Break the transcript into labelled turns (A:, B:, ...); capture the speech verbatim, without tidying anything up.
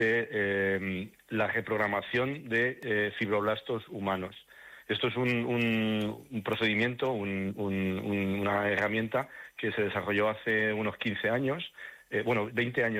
A: de eh, la reprogramación de eh, fibroblastos humanos. Esto es un, un, un procedimiento, un, un, una herramienta que se desarrolló hace unos quince años, eh, bueno, veinte años